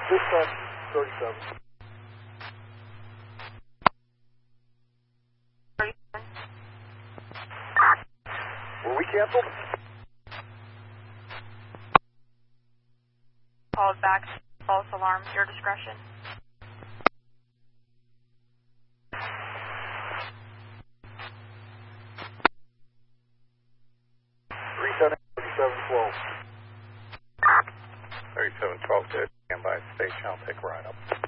Dispatch 37. Were we canceled? Called back. False alarm. Your discretion. Thirty-seven 12. 3712 to stand by station. I'll take a ride up.